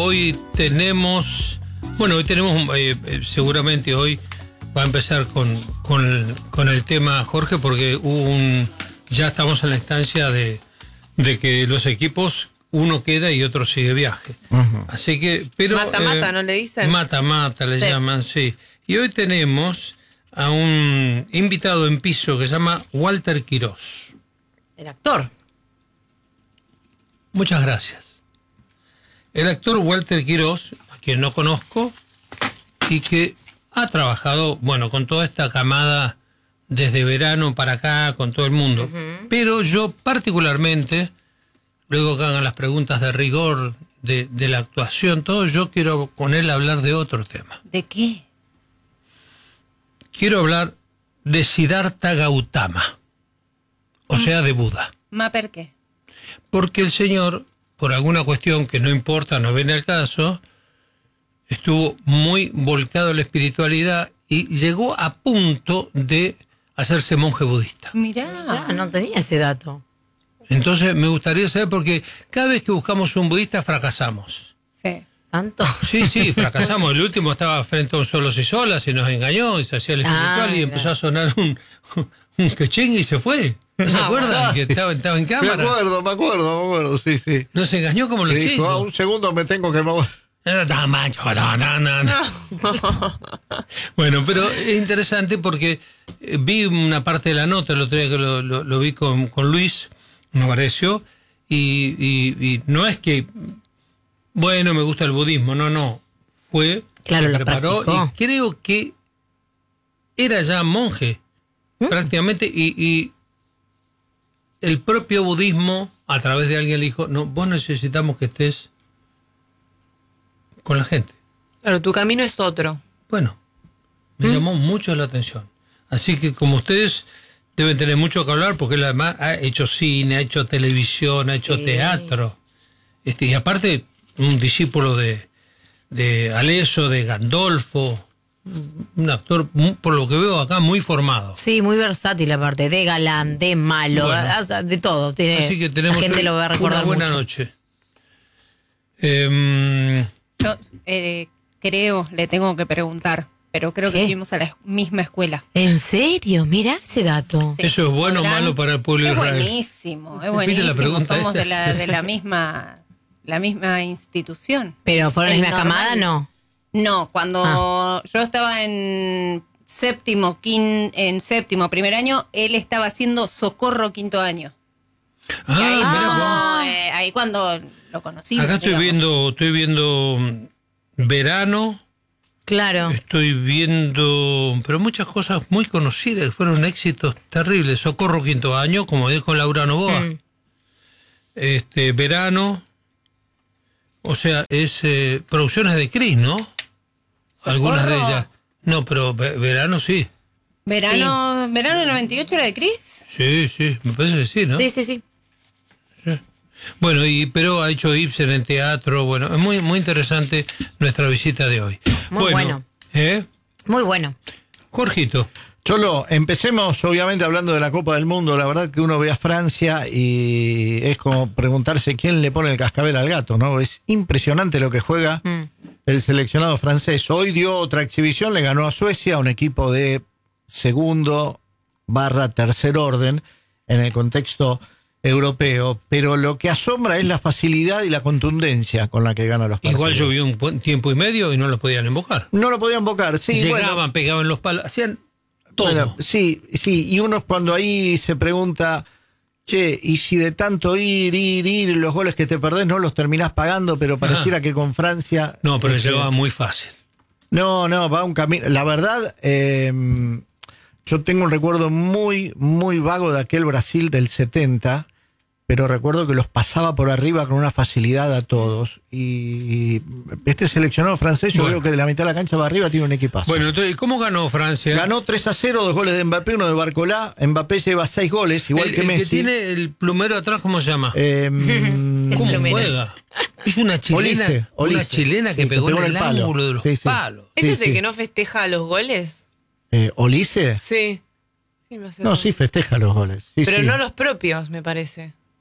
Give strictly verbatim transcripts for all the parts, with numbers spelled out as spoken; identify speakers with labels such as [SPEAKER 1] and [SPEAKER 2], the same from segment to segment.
[SPEAKER 1] hoy tenemos, bueno, hoy tenemos, eh, seguramente hoy va a empezar con, con, con el tema, Jorge, porque hubo un, ya estamos en la instancia de, de que los equipos, uno queda y otro sigue viaje. Uh-huh. Así que, pero...
[SPEAKER 2] Mata, eh, mata, ¿no le dicen?
[SPEAKER 1] Mata, mata, le sí. llaman, sí. Y hoy tenemos a un invitado en piso que se llama Walter Quirós.
[SPEAKER 3] El actor.
[SPEAKER 1] Muchas gracias. El actor Walter Quirós, a quien no conozco, y que ha trabajado, bueno, con toda esta camada desde verano para acá, con todo el mundo. Uh-huh. Pero yo particularmente, luego que hagan las preguntas de rigor, de, de la actuación, todo, yo quiero con él hablar de otro tema.
[SPEAKER 3] ¿De qué?
[SPEAKER 1] Quiero hablar de Siddhartha Gautama, o sea, de Buda.
[SPEAKER 3] ¿Ma por qué?
[SPEAKER 1] Porque el señor, por alguna cuestión que no importa, no viene al caso, estuvo muy volcado en la espiritualidad y llegó a punto de hacerse monje budista.
[SPEAKER 3] Mirá, no tenía ese dato.
[SPEAKER 1] Entonces me gustaría saber, porque cada vez que buscamos un budista fracasamos.
[SPEAKER 3] Sí. ¿Tanto?
[SPEAKER 1] Sí, sí, fracasamos. El último estaba frente a un solos y solas y nos engañó y se hacía el espiritual ah, y empezó a sonar un, un quechín y se fue. ¿No se acuerdan? Ah, que estaba, estaba en cámara.
[SPEAKER 4] Me acuerdo, me acuerdo, me acuerdo, sí, sí.
[SPEAKER 1] Nos engañó como los chicos.
[SPEAKER 4] Ah, un segundo me tengo que mover.
[SPEAKER 1] No, macho, no, no, no, no. Bueno, pero es interesante porque vi una parte de la nota el otro día que lo, lo, lo vi con, con Luis, me pareció, y, y, y no es que, bueno, me gusta el budismo, no, no. Fue,
[SPEAKER 3] claro,
[SPEAKER 1] se
[SPEAKER 3] lo
[SPEAKER 1] preparó
[SPEAKER 3] practicó.
[SPEAKER 1] Y creo que era ya monje, ¿Mm? prácticamente, y, y el propio budismo, a través de alguien le dijo, no, vos necesitamos que estés con la gente.
[SPEAKER 2] Claro, tu camino es otro.
[SPEAKER 1] Bueno, me ¿Mm? llamó mucho la atención. Así que como ustedes deben tener mucho que hablar, porque él además ha hecho cine, ha hecho televisión, ha sí. hecho teatro. Este, y aparte, un discípulo de, de Aleso, de Gandolfo, un actor, por lo que veo acá, muy formado.
[SPEAKER 3] Sí, muy versátil aparte, de galán, de malo, bueno, de todo. Tiene,
[SPEAKER 1] así que tenemos
[SPEAKER 3] la gente lo va a recordar
[SPEAKER 1] una buena
[SPEAKER 3] mucho.
[SPEAKER 1] noche. Eh,
[SPEAKER 5] Yo eh, creo, le tengo que preguntar, pero creo
[SPEAKER 3] ¿Qué?
[SPEAKER 5] que fuimos a la misma escuela.
[SPEAKER 3] ¿En serio? Mira ese dato.
[SPEAKER 1] Sí. ¿Eso es bueno o malo para el pueblo de Israel?
[SPEAKER 5] Es buenísimo, es buenísimo.
[SPEAKER 1] La pregunta
[SPEAKER 5] Somos
[SPEAKER 1] esa?
[SPEAKER 5] de la, de la misma la misma institución.
[SPEAKER 3] ¿Pero fueron la misma
[SPEAKER 5] normal.
[SPEAKER 3] camada? No.
[SPEAKER 5] No, cuando ah. yo estaba en séptimo, quin, en séptimo, primer año, él estaba haciendo Socorro quinto año.
[SPEAKER 1] Ah,
[SPEAKER 5] ahí,
[SPEAKER 1] mira,
[SPEAKER 5] cuando, eh, ahí cuando lo conocimos.
[SPEAKER 1] Acá estoy digamos. viendo, estoy viendo Verano.
[SPEAKER 3] Claro.
[SPEAKER 1] Estoy viendo, pero muchas cosas muy conocidas que fueron éxitos terribles. Socorro quinto año, como dijo Laura Novoa. Mm. Este, Verano. O sea, es eh, producciones de Cris, ¿no?
[SPEAKER 5] ¿Socorro?
[SPEAKER 1] Algunas de ellas. No, pero ve, Verano sí.
[SPEAKER 5] ¿Verano sí. ¿Verano del noventa y ocho era de Cris?
[SPEAKER 1] Sí, sí, me parece que sí, ¿no?
[SPEAKER 3] Sí, sí, sí.
[SPEAKER 1] sí. Bueno, y pero ha hecho Ibsen en teatro. Bueno, es muy, muy interesante nuestra visita de hoy.
[SPEAKER 3] Muy bueno.
[SPEAKER 1] bueno. ¿eh?
[SPEAKER 3] Muy bueno.
[SPEAKER 1] Jorgito.
[SPEAKER 4] Cholo, empecemos obviamente hablando de la Copa del Mundo. La verdad que uno ve a Francia y es como preguntarse quién le pone el cascabel al gato, ¿no? Es impresionante lo que juega mm. el seleccionado francés. Hoy dio otra exhibición, le ganó a Suecia, un equipo de segundo barra tercer orden en el contexto europeo, pero lo que asombra es la facilidad y la contundencia con la que gana los partidos.
[SPEAKER 1] Igual llovió un buen tiempo y medio y no los podían invocar.
[SPEAKER 4] No lo podían invocar, sí.
[SPEAKER 1] Llegaban,
[SPEAKER 4] bueno,
[SPEAKER 1] pegaban los palos, hacían todo.
[SPEAKER 4] Bueno, sí, sí, y uno cuando ahí se pregunta, che, y si de tanto ir, ir, ir, los goles que te perdés no los terminás pagando, pero pareciera ah. que con Francia...
[SPEAKER 1] No, pero
[SPEAKER 4] este,
[SPEAKER 1] llegaba muy fácil.
[SPEAKER 4] No, no, va un camino... La verdad, eh, yo tengo un recuerdo muy, muy vago de aquel Brasil del setenta, pero recuerdo que los pasaba por arriba con una facilidad a todos. Y este seleccionado francés, yo bueno. veo que de la mitad de la cancha va arriba, tiene un equipazo.
[SPEAKER 1] Bueno, entonces, ¿cómo ganó Francia?
[SPEAKER 4] Ganó tres a cero, dos goles de Mbappé, uno de Barcolá. Mbappé lleva seis goles, igual
[SPEAKER 1] el,
[SPEAKER 4] que
[SPEAKER 1] el
[SPEAKER 4] Messi.
[SPEAKER 1] El que tiene el plumero atrás, ¿cómo se llama?
[SPEAKER 4] Eh,
[SPEAKER 1] ¿Cómo juega? Es una chilena,
[SPEAKER 4] Olice, Olice.
[SPEAKER 1] Una chilena que sí, pegó, pegó en el, el ángulo de los sí, sí. palos.
[SPEAKER 2] ¿Ese
[SPEAKER 4] sí,
[SPEAKER 2] es el
[SPEAKER 4] sí.
[SPEAKER 2] que no festeja los goles?
[SPEAKER 4] Eh, ¿Olice?
[SPEAKER 2] Sí. sí me hace
[SPEAKER 4] no,
[SPEAKER 2] bien.
[SPEAKER 4] sí festeja los goles. Sí,
[SPEAKER 2] pero
[SPEAKER 4] sí.
[SPEAKER 2] no los propios, me parece.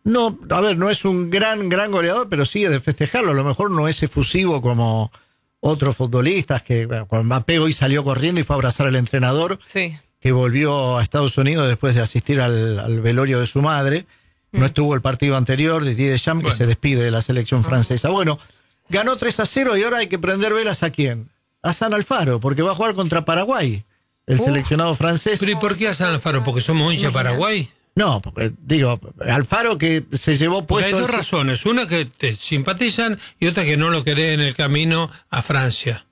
[SPEAKER 4] No, a ver, no es un gran, gran goleador, pero sí es de festejarlo. A lo mejor no es efusivo como otros futbolistas, que bueno, cuando Mbappé hoy salió corriendo y fue a abrazar al entrenador,
[SPEAKER 2] Sí.
[SPEAKER 4] que volvió a Estados Unidos después de asistir al, al velorio de su madre. No estuvo el partido anterior de Didier Deschamps,
[SPEAKER 1] Bueno.
[SPEAKER 4] que se despide de la selección francesa. Bueno, ganó tres a cero y ahora hay que prender velas a quién. A San Alfaro, porque va a jugar contra Paraguay, el seleccionado francés.
[SPEAKER 1] Pero ¿y por qué a San Alfaro? ¿Porque somos hincha de Paraguay?
[SPEAKER 4] No, porque digo, Alfaro que se llevó
[SPEAKER 1] Porque
[SPEAKER 4] puesto...
[SPEAKER 1] hay dos
[SPEAKER 4] el-
[SPEAKER 1] razones. Una que te simpatizan y otra que no lo querés en el camino a Francia.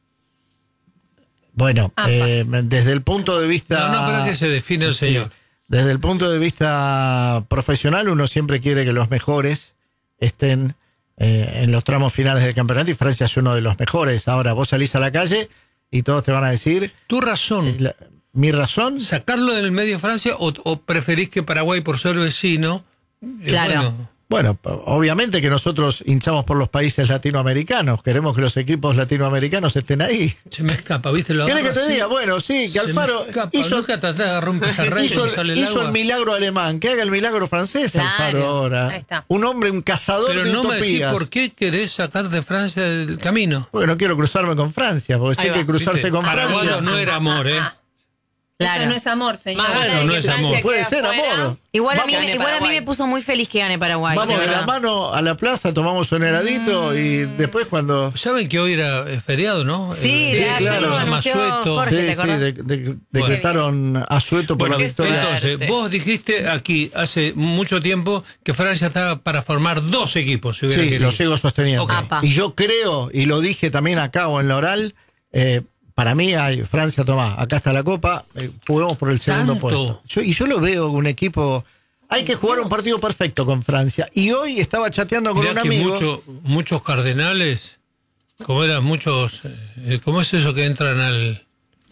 [SPEAKER 4] Bueno,
[SPEAKER 5] Ambas.
[SPEAKER 4] eh, desde el punto de vista...
[SPEAKER 1] No, no, pero es que se define el
[SPEAKER 4] Sí.
[SPEAKER 1] señor.
[SPEAKER 4] Desde el punto de vista profesional, uno siempre quiere que los mejores estén eh, en los tramos finales del campeonato y Francia es uno de los mejores. Ahora vos salís a la calle y todos te van a decir...
[SPEAKER 1] Tu razón,
[SPEAKER 4] la- mi razón...
[SPEAKER 1] ¿sacarlo del medio de Francia o, o preferís que Paraguay, por ser vecino? eh,
[SPEAKER 3] Claro.
[SPEAKER 1] bueno,
[SPEAKER 4] Bueno, obviamente que nosotros hinchamos por los países latinoamericanos. Queremos que los equipos latinoamericanos estén ahí.
[SPEAKER 1] se me escapa, ¿viste? Lo
[SPEAKER 4] ¿Querés que
[SPEAKER 1] agarro
[SPEAKER 4] te
[SPEAKER 1] así,
[SPEAKER 4] diga? Bueno, sí, que
[SPEAKER 1] se me
[SPEAKER 4] Alfaro
[SPEAKER 1] escapa,
[SPEAKER 4] hizo,
[SPEAKER 1] nunca traté de agarrar un pejerrey
[SPEAKER 4] hizo,
[SPEAKER 1] que sale el
[SPEAKER 4] hizo
[SPEAKER 1] agua.
[SPEAKER 4] el milagro alemán. Que haga el milagro francés,
[SPEAKER 3] Claro.
[SPEAKER 4] Alfaro ahora.
[SPEAKER 5] Ahí está.
[SPEAKER 4] Un hombre, un cazador
[SPEAKER 1] Pero
[SPEAKER 4] de
[SPEAKER 1] no me decís
[SPEAKER 4] utopías.
[SPEAKER 1] por qué querés sacar de Francia el camino.
[SPEAKER 4] Porque no quiero cruzarme con Francia, porque
[SPEAKER 2] Ahí
[SPEAKER 4] sé
[SPEAKER 2] va.
[SPEAKER 4] que cruzarse
[SPEAKER 1] ¿Viste?
[SPEAKER 4] con
[SPEAKER 1] Paraguayo
[SPEAKER 4] Francia...
[SPEAKER 1] no era amor, ¿eh?
[SPEAKER 3] Claro.
[SPEAKER 5] Eso no es amor, señor.
[SPEAKER 2] Más allá
[SPEAKER 1] Eso
[SPEAKER 2] de
[SPEAKER 1] no
[SPEAKER 2] que
[SPEAKER 1] es
[SPEAKER 2] Francia
[SPEAKER 1] amor.
[SPEAKER 4] Puede
[SPEAKER 2] quede
[SPEAKER 4] ser
[SPEAKER 2] afuera,
[SPEAKER 4] amor.
[SPEAKER 3] Igual, a
[SPEAKER 2] Vamos.
[SPEAKER 3] mí, me-
[SPEAKER 2] Gane
[SPEAKER 3] igual a mí
[SPEAKER 2] Paraguay.
[SPEAKER 3] me puso muy feliz que gane Paraguay.
[SPEAKER 4] Vamos
[SPEAKER 3] de
[SPEAKER 4] de la
[SPEAKER 3] verdad.
[SPEAKER 4] mano a la plaza, tomamos un heladito y después cuando...
[SPEAKER 1] Saben que hoy era eh, feriado, ¿no?
[SPEAKER 3] Sí,
[SPEAKER 1] El-
[SPEAKER 3] de ayer
[SPEAKER 4] claro.
[SPEAKER 3] lo anunció
[SPEAKER 1] Masueto.
[SPEAKER 3] Jorge, ¿te
[SPEAKER 4] Sí, sí,
[SPEAKER 3] acordás?
[SPEAKER 4] de- de- decretaron asueto por
[SPEAKER 1] Bueno,
[SPEAKER 4] la victoria.
[SPEAKER 1] entonces,
[SPEAKER 2] Suerte.
[SPEAKER 1] vos dijiste aquí hace mucho tiempo que Francia estaba para formar dos equipos. Si hubiera
[SPEAKER 4] Sí,
[SPEAKER 1] querido.
[SPEAKER 4] lo sigo sosteniendo.
[SPEAKER 1] Ok.
[SPEAKER 3] Apa.
[SPEAKER 4] Y yo creo, y lo dije también acá o en la oral, eh, para mí hay Francia, tomá, acá está la copa, eh, juguemos por el segundo
[SPEAKER 1] ¿Tanto?
[SPEAKER 4] puesto. Yo- y yo lo veo un equipo, hay que jugar un partido perfecto con Francia. Y hoy estaba chateando con
[SPEAKER 1] Mirá
[SPEAKER 4] un
[SPEAKER 1] que
[SPEAKER 4] amigo.
[SPEAKER 1] mucho- muchos cardenales, como eran muchos, eh, ¿cómo es eso que entran al...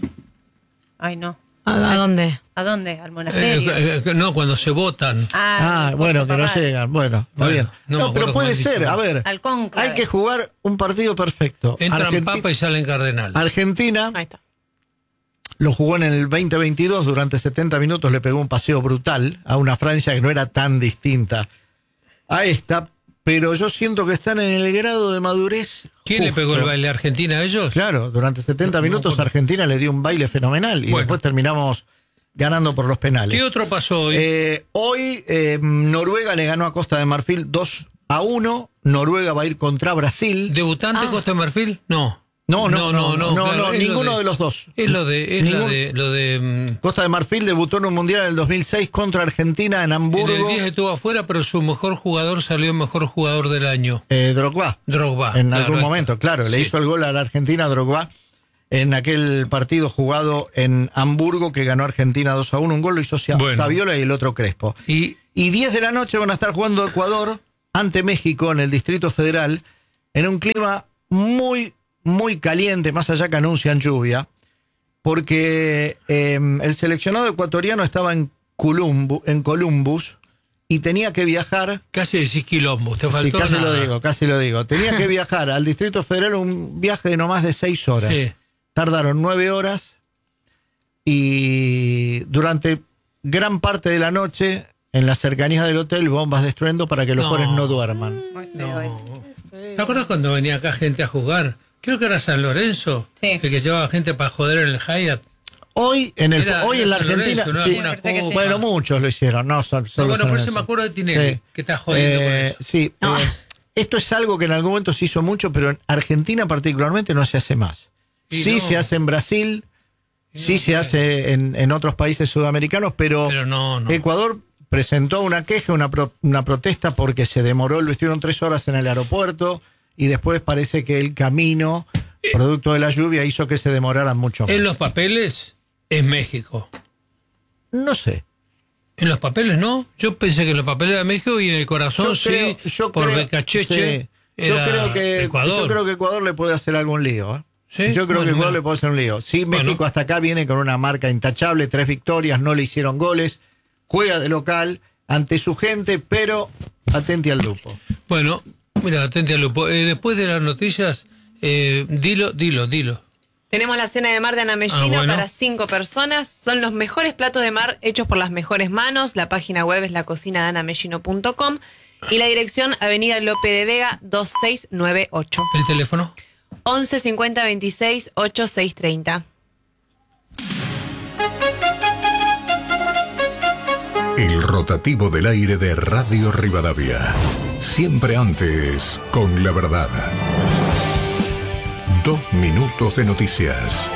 [SPEAKER 5] Ay, no.
[SPEAKER 3] ¿A, a dónde?
[SPEAKER 5] ¿A dónde? ¿Al
[SPEAKER 1] eh,
[SPEAKER 5] monasterio?
[SPEAKER 1] eh, eh, no, cuando se votan.
[SPEAKER 4] Ah, bueno, que no
[SPEAKER 5] papá.
[SPEAKER 4] llegan. Bueno, está
[SPEAKER 1] Bueno,
[SPEAKER 4] bien.
[SPEAKER 1] no me
[SPEAKER 4] No,
[SPEAKER 1] acuerdo
[SPEAKER 4] pero
[SPEAKER 1] cómo
[SPEAKER 4] puede
[SPEAKER 1] han dicho.
[SPEAKER 4] ser. A ver,
[SPEAKER 5] Al cónclave.
[SPEAKER 4] hay que jugar un partido perfecto.
[SPEAKER 1] Entran
[SPEAKER 4] Argenti-
[SPEAKER 1] papa y salen cardenales.
[SPEAKER 4] Argentina
[SPEAKER 2] Ahí está.
[SPEAKER 4] lo jugó en el veinte veintidós, durante setenta minutos le pegó un paseo brutal a una Francia que no era tan distinta a esta, pero yo siento que están en el grado de madurez.
[SPEAKER 1] ¿Quién le
[SPEAKER 4] justo.
[SPEAKER 1] pegó el baile a Argentina a ellos?
[SPEAKER 4] Claro, durante setenta
[SPEAKER 1] No, no
[SPEAKER 4] minutos
[SPEAKER 1] acuerdo.
[SPEAKER 4] Argentina le dio un baile fenomenal y
[SPEAKER 1] Bueno.
[SPEAKER 4] después terminamos ganando por los penales.
[SPEAKER 1] ¿Qué otro pasó hoy?
[SPEAKER 4] Eh, hoy eh, Noruega le ganó a Costa de Marfil dos a uno. Noruega va a ir contra Brasil.
[SPEAKER 1] ¿Debutante Costa de Marfil? No.
[SPEAKER 4] No, no, no, no,
[SPEAKER 1] claro,
[SPEAKER 4] no,
[SPEAKER 1] es lo
[SPEAKER 4] ninguno de los dos.
[SPEAKER 1] Es lo de, es la
[SPEAKER 4] Ningún-
[SPEAKER 1] de, lo de, mm,
[SPEAKER 4] Costa de Marfil debutó en un mundial en el dos mil seis contra Argentina en
[SPEAKER 1] en
[SPEAKER 4] Hamburgo.
[SPEAKER 1] el diez estuvo afuera, pero su mejor jugador salió mejor jugador del año.
[SPEAKER 4] Eh, Drogba.
[SPEAKER 1] Drogba.
[SPEAKER 4] En
[SPEAKER 1] claro,
[SPEAKER 4] algún
[SPEAKER 1] está.
[SPEAKER 4] momento, claro. Le
[SPEAKER 1] Sí.
[SPEAKER 4] hizo el gol a la Argentina Drogba en aquel partido jugado en Hamburgo que ganó Argentina dos a uno. Un gol lo hizo Cia-
[SPEAKER 1] Bueno.
[SPEAKER 4] Saviola y el otro Crespo.
[SPEAKER 1] Y
[SPEAKER 4] Y diez de la noche van a estar jugando Ecuador ante México en el Distrito Federal en un clima muy, muy caliente, más allá que anuncian lluvia, porque eh, el seleccionado ecuatoriano estaba en, Columbu- en Columbus y tenía que viajar.
[SPEAKER 1] casi decís quilombo, te
[SPEAKER 4] Sí,
[SPEAKER 1] faltó
[SPEAKER 4] casi
[SPEAKER 1] nada.
[SPEAKER 4] lo digo, casi lo digo. Tenía que viajar al Distrito Federal un viaje de no más de seis horas.
[SPEAKER 1] Sí.
[SPEAKER 4] Tardaron nueve horas y durante gran parte de la noche, en las cercanías del hotel, bombas de estruendo para que los
[SPEAKER 1] No.
[SPEAKER 4] jugadores no duerman.
[SPEAKER 5] Muy feo eso.
[SPEAKER 1] ¿Te acuerdas cuando venía acá gente a jugar? Creo que era San Lorenzo,
[SPEAKER 5] Sí.
[SPEAKER 1] el que llevaba gente para joder en el Hyatt.
[SPEAKER 4] Hoy en el
[SPEAKER 1] Era-
[SPEAKER 4] hoy
[SPEAKER 1] era
[SPEAKER 4] en la
[SPEAKER 1] San
[SPEAKER 4] Argentina,
[SPEAKER 1] Lorenzo, ¿no?
[SPEAKER 4] sí.
[SPEAKER 1] Alguna
[SPEAKER 5] Me parece que sí.
[SPEAKER 1] copa.
[SPEAKER 4] Bueno, muchos lo hicieron, no son
[SPEAKER 1] No,
[SPEAKER 4] solo
[SPEAKER 1] bueno,
[SPEAKER 4] San
[SPEAKER 1] por eso
[SPEAKER 4] Lorenzo.
[SPEAKER 1] me acuerdo de Tinelli,
[SPEAKER 4] Sí.
[SPEAKER 1] que está jodiendo con
[SPEAKER 4] Eh,
[SPEAKER 1] eso.
[SPEAKER 4] Sí,
[SPEAKER 3] No.
[SPEAKER 4] eh, esto es algo que en algún momento se hizo mucho, pero en Argentina particularmente no se hace más.
[SPEAKER 1] Y
[SPEAKER 4] sí
[SPEAKER 1] no.
[SPEAKER 4] se hace en Brasil,
[SPEAKER 1] Y
[SPEAKER 4] sí
[SPEAKER 1] no,
[SPEAKER 4] se
[SPEAKER 1] claro.
[SPEAKER 4] hace en, en otros países sudamericanos, pero,
[SPEAKER 1] Pero no, no.
[SPEAKER 4] Ecuador presentó una queja, una, pro- una protesta porque se demoró, lo estuvieron tres horas en el aeropuerto y después parece que el camino, producto de la lluvia, hizo que se demoraran mucho más.
[SPEAKER 1] En los papeles es México.
[SPEAKER 4] No sé.
[SPEAKER 1] En los papeles no. Yo pensé que en los papeles era México y en el corazón
[SPEAKER 4] Yo creo-
[SPEAKER 1] sí,
[SPEAKER 4] yo
[SPEAKER 1] por
[SPEAKER 4] creo-
[SPEAKER 1] Becacheche.
[SPEAKER 4] sí. Yo
[SPEAKER 1] era
[SPEAKER 4] creo que
[SPEAKER 1] Ecuador.
[SPEAKER 4] yo creo que Ecuador le puede hacer algún lío. ¿eh?
[SPEAKER 1] ¿Sí?
[SPEAKER 4] Yo creo
[SPEAKER 1] Bueno,
[SPEAKER 4] que Ecuador
[SPEAKER 1] bueno.
[SPEAKER 4] le puede hacer un lío. Sí,
[SPEAKER 1] Bueno.
[SPEAKER 4] México hasta acá viene con una marca intachable, tres victorias, no le hicieron goles, juega de local ante su gente, pero atente al lupo.
[SPEAKER 1] Bueno, mira, atente al lupo. Eh, después de las noticias, eh, dilo, dilo, dilo.
[SPEAKER 2] Tenemos la cena de mar de Ana Mellino
[SPEAKER 1] Ah, bueno.
[SPEAKER 2] para cinco personas. Son los mejores platos de mar hechos por las mejores manos. La página web es la cocina de ana mellino punto com. Y la dirección, Avenida Lope de Vega, dos seis nueve ocho.
[SPEAKER 1] ¿El teléfono?
[SPEAKER 2] once cincuenta veintiséis ochenta y seis treinta.
[SPEAKER 6] El rotativo del aire de Radio Rivadavia. Siempre antes, con la verdad. Dos minutos de noticias.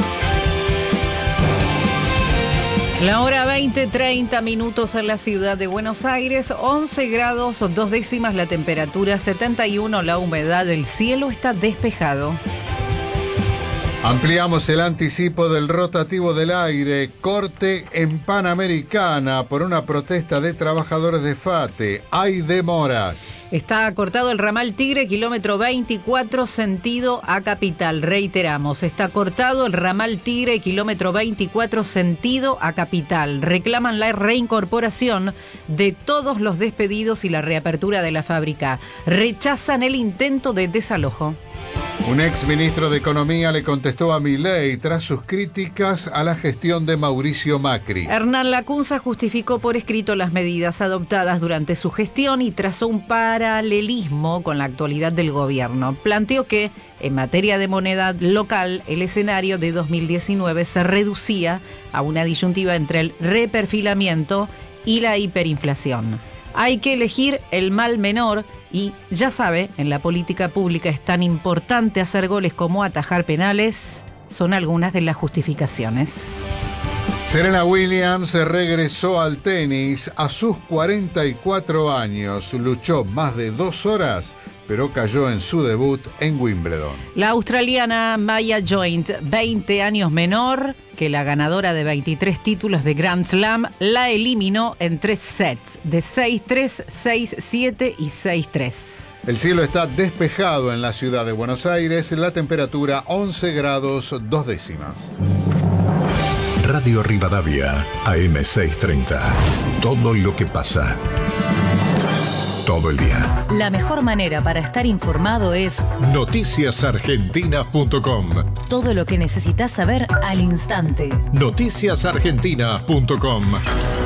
[SPEAKER 7] La hora veinte, treinta minutos en la ciudad de Buenos Aires, once grados, dos décimas la temperatura, setenta y uno la humedad, el cielo está despejado.
[SPEAKER 8] Ampliamos el anticipo del rotativo del aire. Corte en Panamericana por una protesta de trabajadores de FATE. Hay demoras.
[SPEAKER 7] Está cortado el ramal Tigre, kilómetro veinticuatro, sentido a Capital. Reiteramos, está cortado el ramal Tigre, kilómetro veinticuatro, sentido a Capital. Reclaman la reincorporación de todos los despedidos y la reapertura de la fábrica. Rechazan el intento de desalojo.
[SPEAKER 8] Un ex ministro de Economía le contestó a Milei tras sus críticas a la gestión de Mauricio Macri.
[SPEAKER 7] Hernán Lacunza justificó por escrito las medidas adoptadas durante su gestión y trazó un paralelismo con la actualidad del gobierno. Planteó que, en materia de moneda local, el escenario de dos mil diecinueve se reducía a una disyuntiva entre el reperfilamiento y la hiperinflación. Hay que elegir el mal menor y, ya sabe, en la política pública es tan importante hacer goles como atajar penales. Son algunas de las justificaciones.
[SPEAKER 8] Serena Williams regresó al tenis a sus cuarenta y cuatro años. Luchó más de dos horas, pero cayó en su debut en Wimbledon.
[SPEAKER 7] La australiana Maya Joint, veinte años menor que la ganadora de veintitrés títulos de Grand Slam, la eliminó en tres sets de seis tres, seis siete y seis tres.
[SPEAKER 8] El cielo está despejado en la ciudad de Buenos Aires, la temperatura once grados dos décimas.
[SPEAKER 6] Radio Rivadavia, A M seiscientos treinta. Todo lo que pasa. Todo el día.
[SPEAKER 9] La mejor manera para estar informado es
[SPEAKER 6] noticias argentinas punto com.
[SPEAKER 9] Todo lo que necesitas saber al instante.
[SPEAKER 6] noticias argentinas punto com.